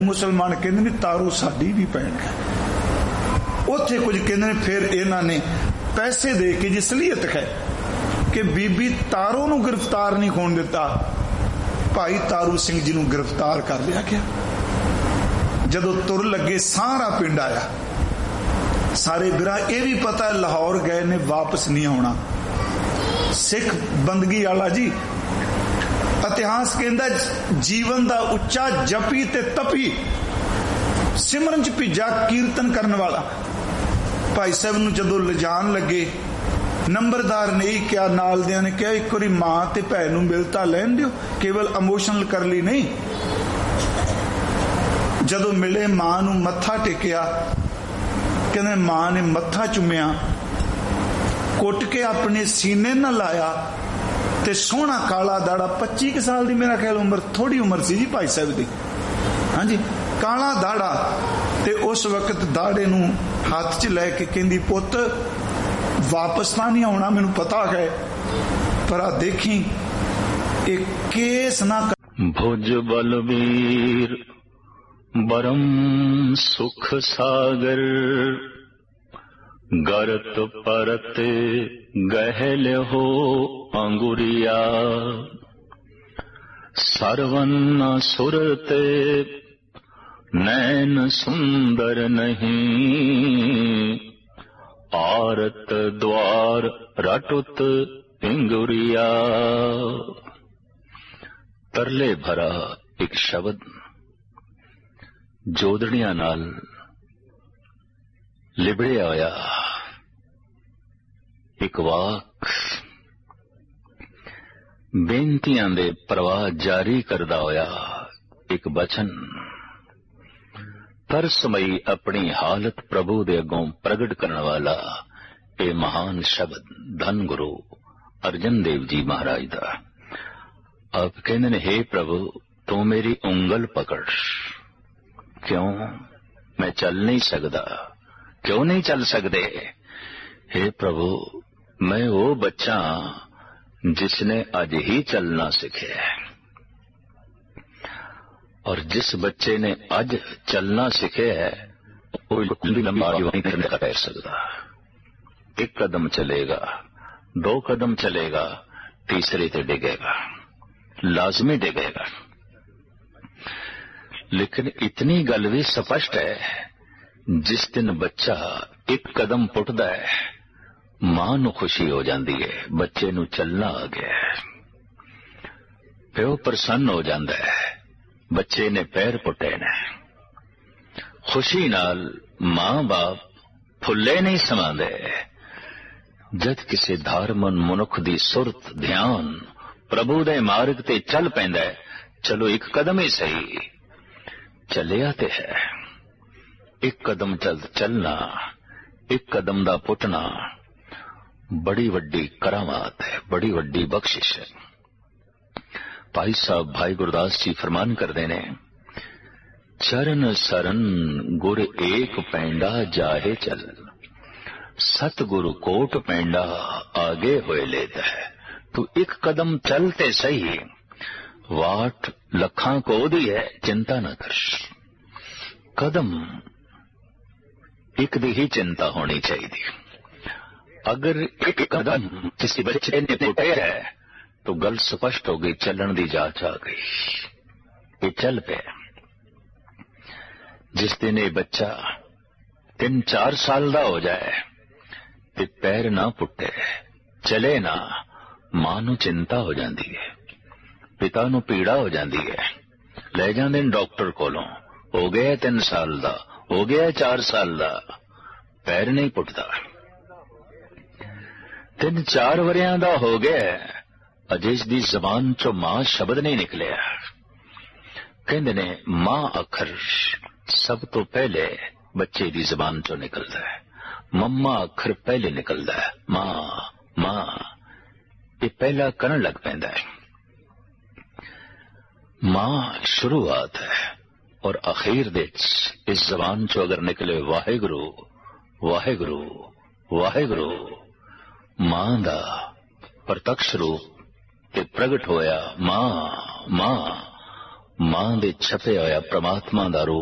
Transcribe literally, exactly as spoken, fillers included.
मुसलमान कहते ने तारो साडी भी भैन है। उत्थे कुछ कहते ने फिर इन्हां ने पैसे दे के जी सलीयत है कि बीबी तारो नूं गिरफ्तार नहीं होण दिता। भाई तारू सिंह जी नूं गिरफ्तार कर लिया गया। जदों तुर लगे सारा पिंड आया। सारे बिरा यह भी पता है लाहौर गए ने वापस नहीं आना। सिख बंदगी वाला जी इतिहास कहता जीवन का उच्चा जपी ते तपी सिमरन च भिजा कीर्तन करने वाला। भाई साहब नूं जदों लिजान लगे नंबरदार ने यही क्या नाल दियां ने कहा एक बारी मां ते भैन नूं मिलता लैन दिओ, केवल इमोशनल कर ली नहीं। जदों मिले मां नूं मत्था टेकिया, कहते मां ने मत्था चुमिया, कुट के अपने सीने न लाया ते सोहना काला दाड़ा, पच्ची के साल की मेरा ख्याल उम्र, थोड़ी उम्र सी जी भाई साहब की। हाँ जी, काला दाड़ा ते उस वक्त दाड़े नूं हाथ च लैके कहंदी पुत वापस तो नहीं आना, मैनू पता है, पर आ देखी एक केस ना कर। भुज बलवीर बरम सुख सागर, गरत परत गहल हो अंगुरिया, सरवन सुरते नैन सुंदर नहीं, आरत द्वार रटुत पिंगुरिया। तरले भरा एक शब्द जोदड़ियां नाल लिबड़िया होया, एक वाक बेनतियां दे प्रवाह जारी करदा होया, एक बचन तरसमई अपनी हालत प्रभु दे अगों प्रगट करने वाला ए महान शब्द धन गुरु अर्जन देव जी महाराज दा। आप कहते ने हे प्रभु तू मेरी उंगल पकड़। क्यों मैं चल नहीं सकदा? क्यों नहीं चल सकते? हे प्रभु मैं वो बच्चा जिसने आज ही चलना सीखे, और जिस बच्चे ने आज चलना सीखे है वो लंबा नहीं करने का पैर सकता। एक कदम चलेगा, दो कदम चलेगा, तीसरे से डिगेगा, लाजमी डिगेगा। लेकिन इतनी गल भी स्पष्ट है, जिस दिन बच्चा एक कदम पुटदा है मां नूं खुशी हो जाती है, बच्चे नूं चलना आ गया है। प्यो प्रसन्न हो जाता है, बच्चे ने पैर पुटे ने। खुशी नाल मां बाप फुले नहीं समांदे। जद किसी धार्मन मनुख दी सुरत ध्यान प्रभु दे मार्ग ते चल पैंदा है, चलो एक कदम ही सही, चलिया ते है। एक कदम चल चलना, एक कदम दा पुटना बड़ी वड्डी करामात है, बड़ी वड्डी बख्शिश है। भाई साहब भाई गुरदास जी फरमान करते ने, चरण सरन गुर एक पैंडा जाहे चल, सतगुरु कोट पैंडा आगे होए लेता है। तू एक कदम चलते सही, वाट लखा को दी है, चिंता न कर। कदम एक दी ही चिंता होनी चाहिए। अगर एक कदम किसी बच्चे ने पुटे है तो गल स्पष्ट हो गई, चलन दी जांच आ गई, ये चल पे। जिस दिन ये बच्चा तीन चार साल दा हो जाए ते पैर ना पुटे, चले ना, मां नूं चिंता हो जाती है, पिता नूं पीड़ा हो जाती है। ले जांदे डॉक्टर कोलों, हो गया तीन साल दा, हो गया चार साल दा, पैर नहीं पुटदा। तीन चार वरियां दा हो गया, अजे इसदी जबान चो मां शब्द नहीं निकलिया। कहंदे ने मां अखर सब तो पहले बच्चे दी जबान चो निकलदा है, मम्मा अखर पहले निकलदा है। मां मां ये पहला करन लग पैंदा है। मां शुरुआत है और आखिर दे इस जबान चो अगर निकले वाहेगुरु वाहेगुरु वाहेगुरु, मां दा प्रत्यक्ष रूप ते प्रगट होया। मां मां ਮਾਂ ਦੇ ਛਪਿਆ ਹੋਇਆ ਪ੍ਰਮਾਤਮਾ ਦਾ ਰੂਪ